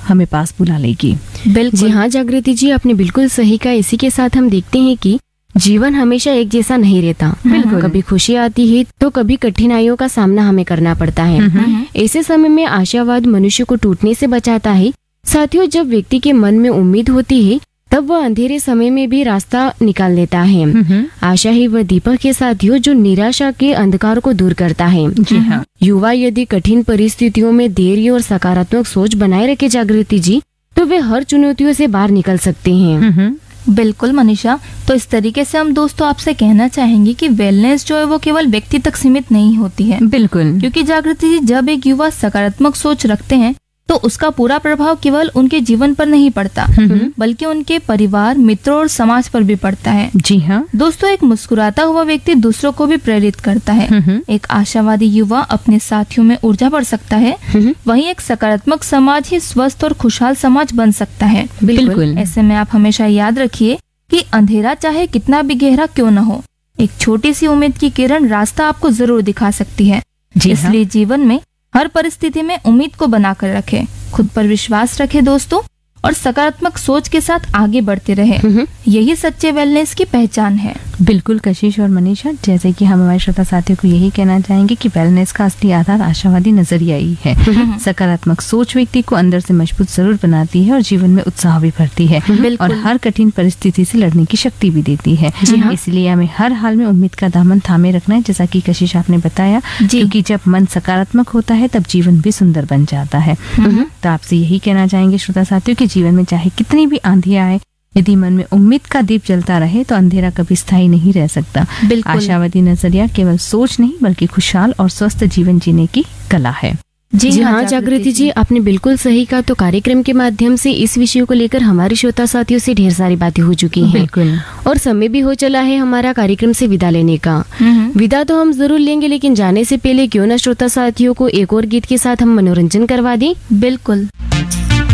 हमें पास बुला लेगी। बिल्कुल। जी हाँ जागृति जी, आपने बिल्कुल सही कहा। इसी के साथ हम देखते हैं कि जीवन हमेशा एक जैसा नहीं रहता। बिल्कुल। कभी खुशी आती है तो कभी कठिनाइयों का सामना हमें करना पड़ता है। ऐसे समय में आशावाद मनुष्य को टूटने से बचाता है। साथियों, जब व्यक्ति के मन में उम्मीद होती है तब वह अंधेरे समय में भी रास्ता निकाल लेता है। आशा ही वह दीपक है साथियों, जो निराशा के अंधकार को दूर करता है। जी हाँ। युवा यदि कठिन परिस्थितियों में धैर्य और सकारात्मक सोच बनाए रखे जागृति जी, तो वे हर चुनौतियों से बाहर निकल सकते हैं। बिल्कुल मनीषा, तो इस तरीके से हम दोस्तों आपसे कहना चाहेंगे कि वेलनेस जो है वो केवल व्यक्ति तक सीमित नहीं होती है। बिल्कुल। क्योंकि जागृति जी, जब एक युवा सकारात्मक सोच रखते हैं तो उसका पूरा प्रभाव केवल उनके जीवन पर नहीं पड़ता, बल्कि उनके परिवार, मित्रों और समाज पर भी पड़ता है। जी हाँ। दोस्तों, एक मुस्कुराता हुआ व्यक्ति दूसरों को भी प्रेरित करता है। एक आशावादी युवा अपने साथियों में ऊर्जा भर सकता है। वहीं एक सकारात्मक समाज ही स्वस्थ और खुशहाल समाज बन सकता है। बिल्कुल। ऐसे में आप हमेशा याद रखिए कि अंधेरा चाहे कितना भी गहरा क्यों न हो, एक छोटी सी उम्मीद की किरण रास्ता आपको जरूर दिखा सकती है। इसलिए जीवन में हर परिस्थिति में उम्मीद को बनाकर रखें, खुद पर विश्वास रखें दोस्तों, और सकारात्मक सोच के साथ आगे बढ़ते रहे। यही सच्चे वेलनेस की पहचान है। बिल्कुल कशिश और मनीषा, जैसे कि हम हमारे श्रोता साथियों को यही कहना चाहेंगे कि वेलनेस का असली आधार आशावादी नजरिया ही है। सकारात्मक सोच व्यक्ति को अंदर से मजबूत जरूर बनाती है और जीवन में उत्साह भी भरती है और हर कठिन परिस्थिति से लड़ने की शक्ति भी देती है। इसलिए हमें हर हाल में उम्मीद का दामन थामे रखना है, जैसा कि कशिश आपने बताया, क्योंकि जब मन सकारात्मक होता है तब जीवन भी सुंदर बन जाता है। तो आपसे यही कहना चाहेंगे श्रोता साथियों कि जीवन में चाहे कितनी भी आंधी आए, यदि मन में उम्मीद का दीप जलता रहे तो अंधेरा कभी स्थायी नहीं रह सकता। आशावादी नजरिया केवल सोच नहीं बल्कि खुशहाल और स्वस्थ जीवन जीने की कला है। जी हाँ जागृति जी, आपने बिल्कुल सही कहा। तो कार्यक्रम के माध्यम से इस विषय को लेकर हमारे श्रोता साथियों से ढेर सारी बातें हो चुकी हैं। बिल्कुल। और समय भी हो चला है हमारा कार्यक्रम से विदा लेने का। विदा तो हम जरूर लेंगे, लेकिन जाने से पहले क्यों ना श्रोता साथियों को एक और गीत के साथ हम मनोरंजन करवा दें। बिल्कुल।